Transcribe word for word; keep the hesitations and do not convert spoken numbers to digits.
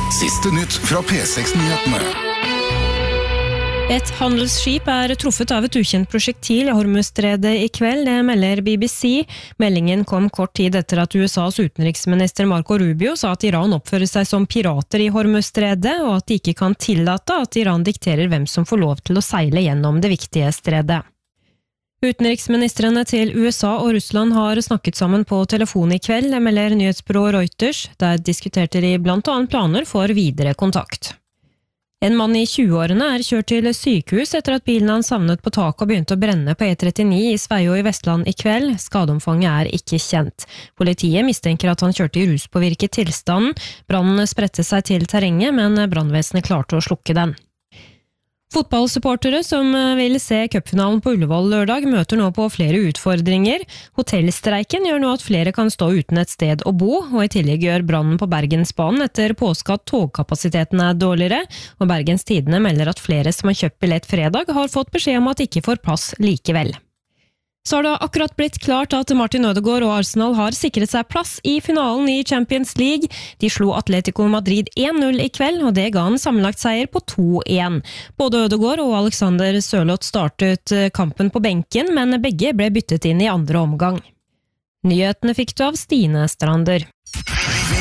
Siste nytt fra P seks-nyhetene. Et handelsskip er truffet av et ukjent prosjektil i Hormuzstredet i kveld, det melder B B C. Meldingen kom kort tid etter at U S A's utenriksminister Marco Rubio sa at Iran oppfører seg som pirater i Hormuzstredet, og at de ikke kan tillate at Iran dikterer hvem som får lov til å seile gjennom det viktige stredet. Utenriksministrene til U S A og Russland har snakket sammen på telefon i kveld, det melder nyhetsbyrået Reuters. Der diskuterte de blant annet planer for videre kontakt. En mann i tjueårene er kjørt til sykehus etter at bilen han savnet på taket og begynte å brenne på E trettini i Sveio i Vestland i kveld. Skadeomfanget er ikke kjent. Politiet mistenker at han kjørte i ruspåvirket tilstand. Brannen spredte seg til terrenget, men brannvesenet klarte å slukke den. Fotballsupportere som vil se cupfinalen på Ullevål lørdag møter nå på flere utfordringer. Hotellstreiken gjør nå at flere kan stå uten et sted å bo, og i tillegg gjør brannen på Bergensbanen etter påske at togkapasiteten er dårligere, og Bergens Tidende melder at flere som har kjøpt billett fredag har fått beskjed om at de ikke får plass likevel. Så har det akkurat blitt klart at Martin Ødegaard og Arsenal har sikret seg plass i finalen i Champions League. De slo Atletico Madrid én null i kveld, og det ga en sammenlagt seier på to én. Både Ødegaard og Alexander Sørloth startet kampen på benken, men begge ble byttet inn i andre omgang. Nyhetene fikk du av Stine Strander.